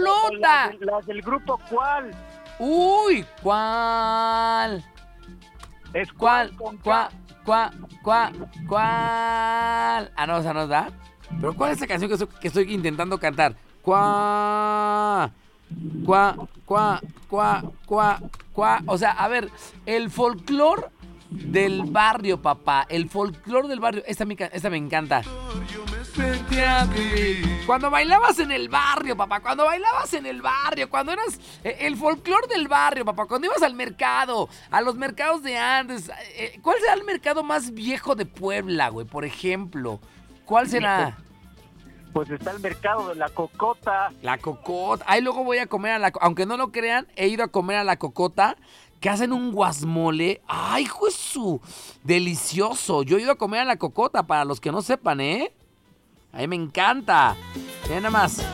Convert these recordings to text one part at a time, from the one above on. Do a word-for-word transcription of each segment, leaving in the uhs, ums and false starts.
rolota. Las, las del grupo ¿cuál? Uy, ¿cuál? Es ¿Cuál? con ¿Cuál? ¿Cuál? ¿Cuál? ¿Cuál? Ah, no, o sea, ¿nos da? ¿Pero cuál es esa canción que estoy, que estoy intentando cantar? ¿Cuál? ¿Cuál? ¿Cuál? ¿Cuál? ¿Cuál? ¿Cuál? O sea, a ver, el folclor del barrio, papá. El folclor del barrio. Esta me, esta me encanta. Cuando bailabas en el barrio, papá. Cuando bailabas en el barrio. Cuando eras el folclor del barrio, papá. Cuando ibas al mercado. A los mercados de antes. ¿Cuál será el mercado más viejo de Puebla, güey? Por ejemplo. ¿Cuál será? Pues está el mercado de la Cocota. La Cocota. Ahí luego voy a comer a la... Aunque no lo crean, he ido a comer a la Cocota, que hacen un guasmole. ¡Ay, Jesús! Delicioso. Yo he ido a comer a la Cocota, para los que no sepan, ¿eh? A mí me encanta. Miren nada más.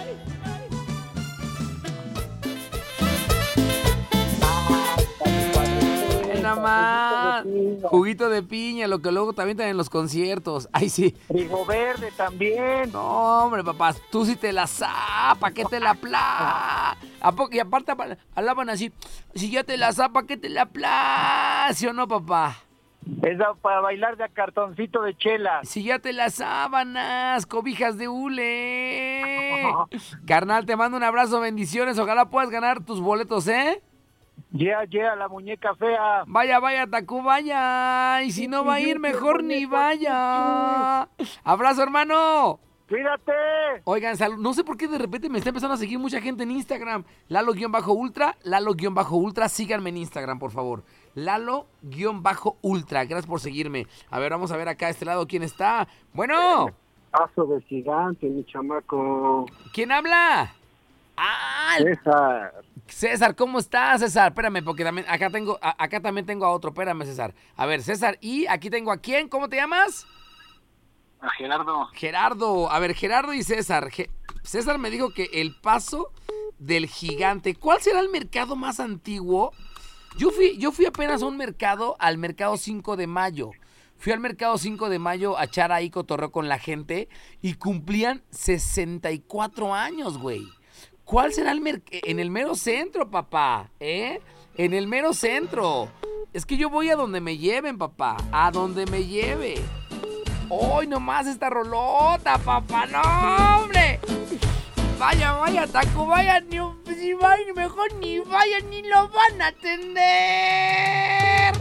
Miren nada más. Juguito de piña, lo que luego también están en los conciertos. Ay, sí. Trigo verde también. No, hombre, papá, tú sí te la zapa, que te la pla. ¿A poco? Y aparte hablaban así, si ya te la zapa, que te la pla, ¿sí o no, papá? Es para bailar de a cartoncito de chela. Si ya te las sábanas, cobijas de hule. Carnal, te mando un abrazo, bendiciones, ojalá puedas ganar tus boletos, ¿eh? Yeah, yeah, la muñeca fea. Vaya, vaya, Tacubaya. Y si no va a ir, mejor ni vaya. Abrazo, hermano. Cuídate. Oigan, salud. No sé por qué de repente me está empezando a seguir mucha gente en Instagram. Lalo-Ultra, Lalo-Ultra. Síganme en Instagram, por favor. Lalo-Ultra. Gracias por seguirme. A ver, vamos a ver acá a este lado quién está. Bueno. Paso de gigante, mi chamaco. ¿Quién habla? Ah, César. César, ¿cómo estás, César? Espérame, porque también acá tengo, a, acá también tengo a otro. Espérame, César. A ver, César, y aquí tengo a quién. ¿Cómo te llamas? A Gerardo. Gerardo. A ver, Gerardo y César. Ge- César me dijo que el Paso del Gigante. ¿Cuál será el mercado más antiguo? Yo fui, yo fui apenas a un mercado, al mercado cinco de mayo. Fui al mercado cinco de mayo a echar ahí cotorreo con la gente y cumplían sesenta y cuatro años, güey. ¿Cuál será el mercado? En el mero centro, papá, ¿eh? En el mero centro. Es que yo voy a donde me lleven, papá. A donde me lleve. ¡Hoy nomás esta rolota, papá! ¡No, hombre! Vaya, vaya, Taco, vaya, ni, si vayan, mejor ni vayan, ni lo van a atender.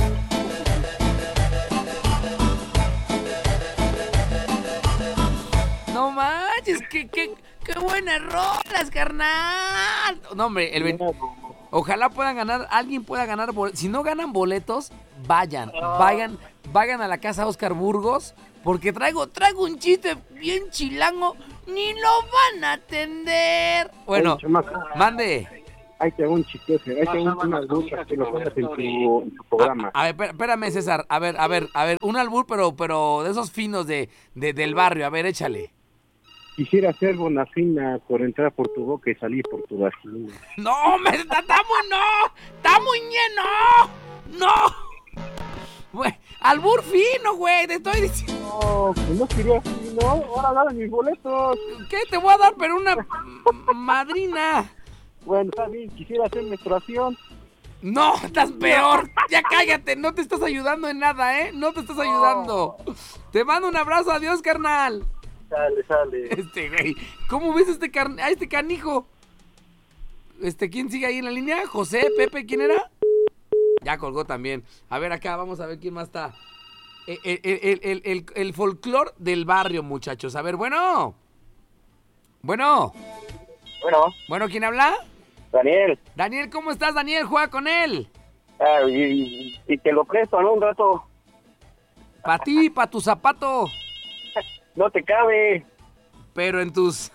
No manches, qué, qué, qué buenas rolas, carnal. No, hombre, el veinte... Ojalá puedan ganar, alguien pueda ganar boletos. Si no ganan boletos, vayan, vayan, vayan a la casa Oscar Burgos, porque traigo, traigo un chiste bien chilango, ni lo van a atender. Bueno, Oye, chamaco, mande. ahí te hago un chiste, ahí te hago unas dudas que lo pongas en tu, en tu programa. A, a ver, espé- espérame, César. A ver, a ver, a ver, un albur, pero, pero de esos finos de, de- del barrio. A ver, échale. Quisiera ser bonafina por entrar por tu boca y salir por tu vagina. No, me está, está muy, no, está muy lleno, no. Güey, albur fino, güey, te estoy diciendo. No, pues no quería así, ¿no? Ahora dame mis boletos. ¿Qué te voy a dar? Pero una m- madrina. Bueno, está bien, quisiera hacer menstruación. No, estás peor. Ya cállate, no te estás ayudando en nada, ¿eh? No te estás ayudando. Te mando un abrazo, adiós, carnal. Sale, sale. Este, güey, ¿cómo ves este car- a este canijo? Este, ¿quién sigue ahí en la línea? José, Pepe, ¿quién era? Ya colgó también. A ver acá, vamos a ver quién más está. El, el, el, el, el, el folclor del barrio, muchachos. A ver, bueno. Bueno. Bueno, Bueno, ¿quién habla? Daniel, Daniel, ¿cómo estás, Daniel? Juega con él. ah, y, y te lo presto, ¿no? Un rato. Pa' ti, pa' tu zapato. No te cabe. Pero en tus...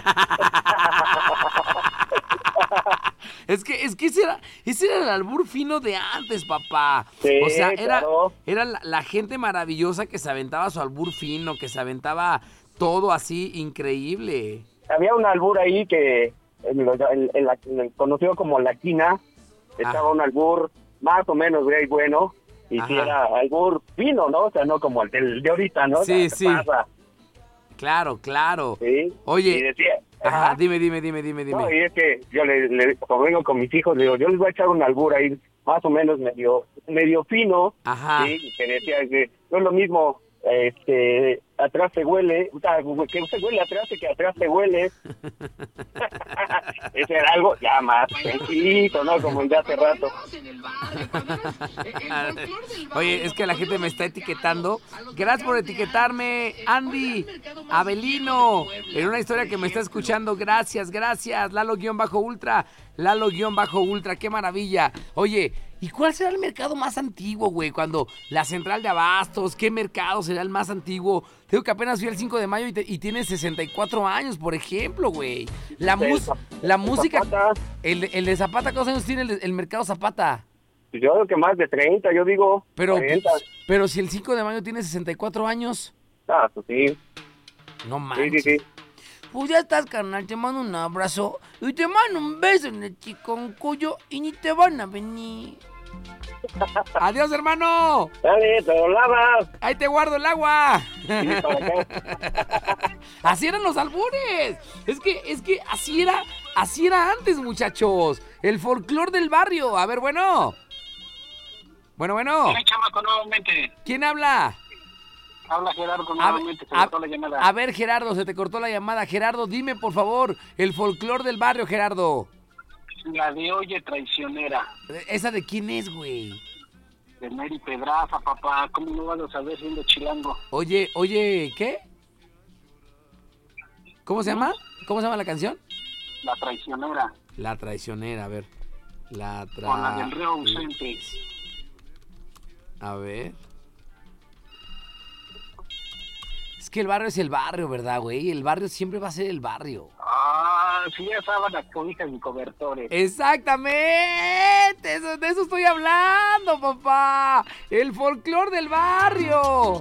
Es que, es que ese era, ese era el albur fino de antes, papá. Sí, o sea, era, claro. era la, la gente maravillosa que se aventaba su albur fino, que se aventaba todo así increíble. Había un albur ahí que, en lo- en- en la- en el conocido como La Quina, estaba Ah. un albur más o menos güey, bueno, y sí Ajá. era albur fino, ¿no? O sea, no como el del de ahorita, ¿no? Sí, ¿Qué sí. pasa? Claro, claro. ¿Sí? Oye, y decía, ajá, ajá. dime, dime, dime, dime, dime. No, y es que yo le, le como vengo con mis hijos, le digo, yo les voy a echar un albur ahí, más o menos medio, medio fino, Ajá. ¿sí? Que decía que no es lo mismo, este, atrás se huele, o sea, que se huele atrás y que atrás se huele. Ese era algo ya más sencillito, ¿no? Como el de hace rato. Oye, es que la gente me está etiquetando. Gracias por etiquetarme, Andy, Abelino, en una historia que me está escuchando. Gracias, gracias. Lalo-Ultra, Lalo-Ultra, qué maravilla. Oye, ¿y cuál será el mercado más antiguo, güey? Cuando la central de abastos, ¿qué mercado será el más antiguo? Tengo que apenas fui el cinco de mayo y, te, y tiene sesenta y cuatro años, por ejemplo, güey. La, mus, la música, el, el de Zapata, ¿cuántos años tiene el, el mercado Zapata? Yo creo que más de treinta, yo digo. Pero, cuarenta. pero si el cinco de mayo tiene sesenta y cuatro años. Ah, pues sí. No manches. Sí, sí, sí. Pues ya estás, carnal, te mando un abrazo y te mando un beso en el chiconcuyo y ni te van a venir. Adiós, hermano. Dale, te lo lavas. Ahí te guardo el agua. Sí, para acá. Así eran los albures. Es que, es que así era, así era antes, muchachos. El folclor del barrio. A ver, bueno. Bueno, bueno. Sí, chamaco, nuevamente. ¿Quién habla? Habla Gerardo A, nuevamente, se a, cortó la llamada. a ver, Gerardo, se te cortó la llamada. Gerardo, dime, por favor, el folclor del barrio, Gerardo. La de Oye Traicionera, ¿Esa de quién es, güey? de Mary Pedraza, papá. ¿Cómo no vas a saber siendo chilango? Oye, oye, ¿qué? ¿Cómo se llama? ¿Cómo se llama la canción? La Traicionera, La traicionera, a ver. La tra... con la del Río ausente. A ver. Es que el barrio es el barrio, ¿verdad, güey? El barrio siempre va a ser el barrio. Ah, sí, ya sábanas, cobijas y cobertores. ¡Exactamente! Eso, de eso estoy hablando, papá. El folclor del barrio.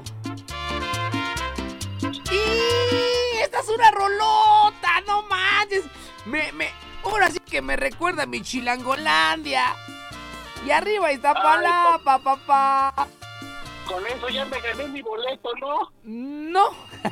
¡Y esta es una rolota! ¡No manches! Me, me, ahora sí que me recuerda a mi Chilangolandia. Y arriba está Palapa, papá. Con eso ya me gané mi boleto, ¿no? No.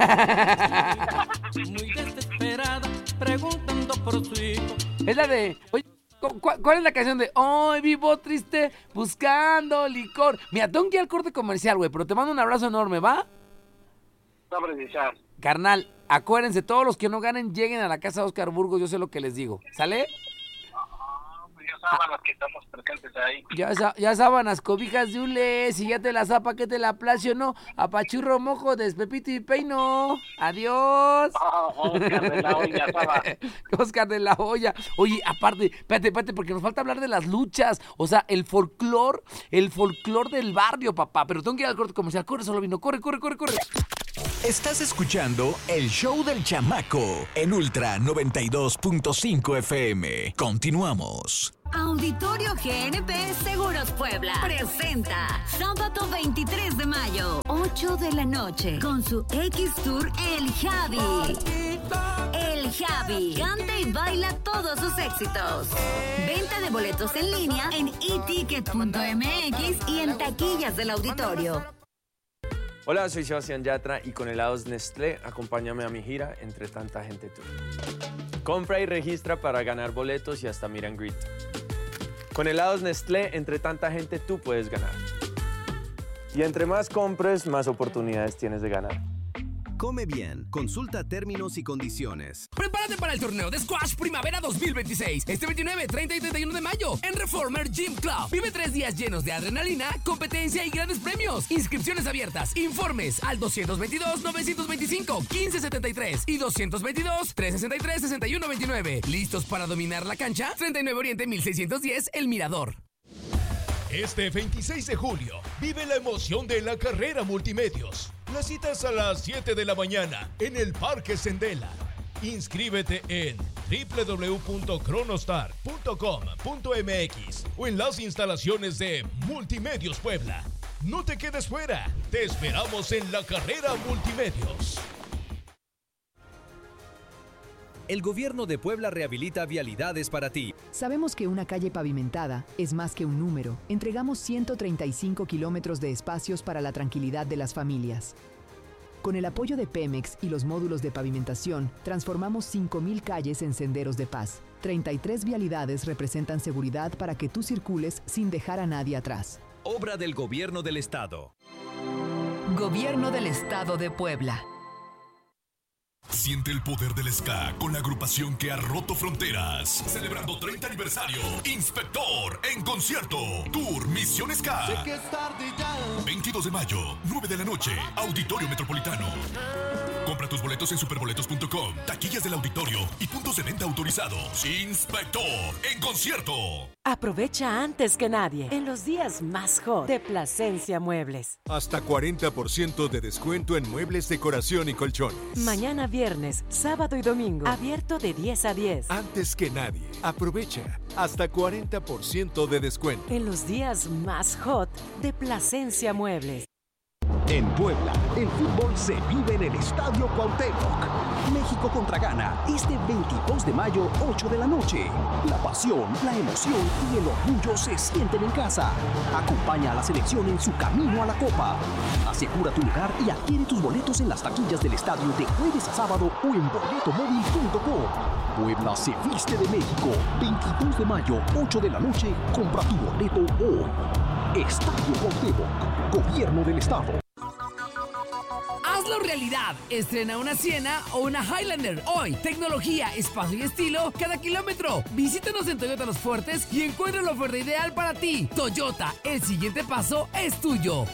Muy desesperada, preguntando por su hijo. Es la de... Oye, ¿cu- ¿cuál es la canción de hoy vivo triste buscando licor? Mira, tengo que ir al corte comercial, güey, pero te mando un abrazo enorme, ¿va? Sobre de esas. Carnal, acuérdense, todos los que no ganen, lleguen a la casa de Oscar Burgos, yo sé lo que les digo. ¿Sale? Ah, pues ya sábanas que estamos presentes ahí. Ya, sa- ya sábanas, cobijas de hule, si ya te la zapa, que te la placio, no. Apachurro, mojo, despepito y peino. Adiós. Ah, Oscar de la olla, sábana. Oscar de la olla. Oye, aparte, espérate, espérate, porque nos falta hablar de las luchas. O sea, el folclor, el folclor del barrio, papá. Pero tengo que ir al corte comercial. Corre, solo vino. Corre, corre, corre, corre. Estás escuchando el show del chamaco en Ultra noventa y dos punto cinco F M. Continuamos. Auditorio G N P Seguros Puebla presenta sábado veintitrés de mayo, ocho de la noche, con su X Tour El Javi. El Javi canta y baila todos sus éxitos. Venta de boletos en línea en e ticket punto m x y en taquillas del auditorio. Hola, soy Sebastián Yatra y con helados Nestlé acompáñame a mi gira Entre Tanta Gente Tú. Compra y registra para ganar boletos y hasta meet and greet. Con helados Nestlé, Entre Tanta Gente Tú puedes ganar. Y entre más compres, más oportunidades tienes de ganar. Come bien. Consulta términos y condiciones. Prepárate para el torneo de Squash Primavera dos mil veintiséis. Este veintinueve, treinta y treinta y uno de mayo en Reformer Gym Club. Vive tres días llenos de adrenalina, competencia y grandes premios. Inscripciones abiertas. Informes al dos dos dos, nueve dos cinco, uno cinco siete tres y dos dos dos, tres seis tres, seis uno dos nueve. ¿Listos para dominar la cancha? treinta y nueve Oriente mil seiscientos diez, El Mirador. Este veintiséis de julio, vive la emoción de la carrera Multimedios. Las citas a las siete de la mañana en el Parque Sendela. Inscríbete en doble u doble u doble u punto cronostar punto com punto m x o en las instalaciones de Multimedios Puebla. No te quedes fuera, te esperamos en la carrera Multimedios. El gobierno de Puebla rehabilita vialidades para ti. Sabemos que una calle pavimentada es más que un número. Entregamos ciento treinta y cinco kilómetros de espacios para la tranquilidad de las familias. Con el apoyo de Pemex y los módulos de pavimentación, transformamos cinco mil calles en senderos de paz. treinta y tres vialidades representan seguridad para que tú circules sin dejar a nadie atrás. Obra del Gobierno del Estado. Gobierno del Estado de Puebla. Siente el poder del ska con la agrupación que ha roto fronteras. Celebrando treinta aniversario. Inspector en concierto. Tour Misión Ska. Sé que es tarde ya. veintidós de mayo, nueve de la noche. Auditorio Metropolitano. Compra tus boletos en superboletos punto com, taquillas del auditorio y puntos de venta autorizados. Inspector en concierto. Aprovecha antes que nadie en los días más hot de Plasencia Muebles. Hasta cuarenta por ciento de descuento en muebles, decoración y colchones. Mañana viernes, sábado y domingo, abierto de diez a diez. Antes que nadie, aprovecha hasta cuarenta por ciento de descuento. En los días más hot de Plasencia Muebles. En Puebla, el fútbol se vive en el Estadio Cuauhtémoc. México contra Ghana, este veintidós de mayo, ocho de la noche. La pasión, la emoción y el orgullo se sienten en casa. Acompaña a la selección en su camino a la Copa. Asegura tu lugar y adquiere tus boletos en las taquillas del estadio de jueves a sábado o en boleto móvil punto com. Puebla se viste de México. veintidós de mayo, ocho de la noche. Compra tu boleto hoy. Estadio Cuauhtémoc, Gobierno del Estado. Hazlo realidad. Estrena una Siena o una Highlander. Hoy, tecnología, espacio y estilo cada kilómetro. Visítanos en Toyota Los Fuertes y encuentra la oferta ideal para ti. Toyota, el siguiente paso es tuyo.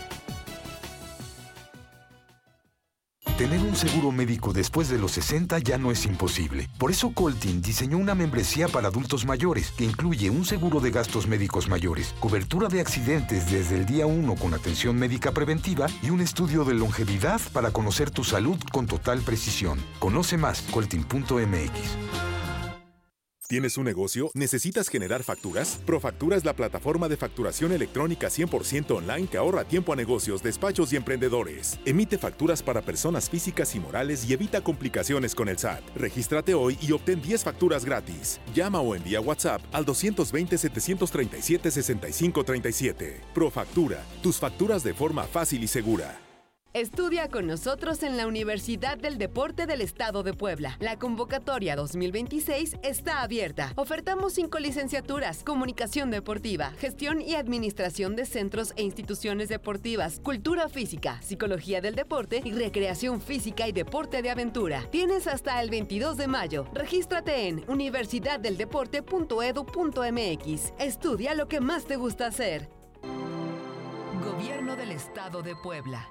Tener un seguro médico después de los sesenta ya no es imposible. Por eso Coltin diseñó una membresía para adultos mayores que incluye un seguro de gastos médicos mayores, cobertura de accidentes desde el día uno con atención médica preventiva y un estudio de longevidad para conocer tu salud con total precisión. Conoce más, coltin punto m x. ¿Tienes un negocio? ¿Necesitas generar facturas? Profactura es la plataforma de facturación electrónica cien por ciento online que ahorra tiempo a negocios, despachos y emprendedores. Emite facturas para personas físicas y morales y evita complicaciones con el S A T. Regístrate hoy y obtén diez facturas gratis. Llama o envía WhatsApp al dos dos cero, siete tres siete, seis cinco tres siete. Profactura, tus facturas de forma fácil y segura. Estudia con nosotros en la Universidad del Deporte del Estado de Puebla. La convocatoria dos mil veintiséis está abierta. Ofertamos cinco licenciaturas: Comunicación Deportiva, Gestión y Administración de Centros e Instituciones Deportivas, Cultura Física, Psicología del Deporte y Recreación Física y Deporte de Aventura. Tienes hasta el veintidós de mayo. Regístrate en universidad del deporte punto edu punto m x. Estudia lo que más te gusta hacer. Gobierno del Estado de Puebla.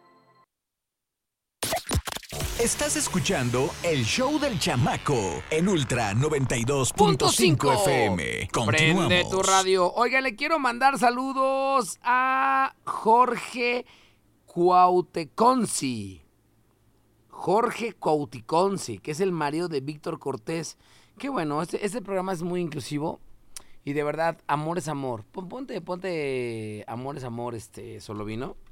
Estás escuchando el show del chamaco en Ultra noventa y dos punto cinco F M. Continuamos. Prende tu radio. Oiga, le quiero mandar saludos a Jorge Cuauteconci. Jorge Cuauteconci, que es el marido de Víctor Cortés. Qué bueno, este, este programa es muy inclusivo y de verdad, amor es amor. Ponte, ponte amor es amor, este, Solovino.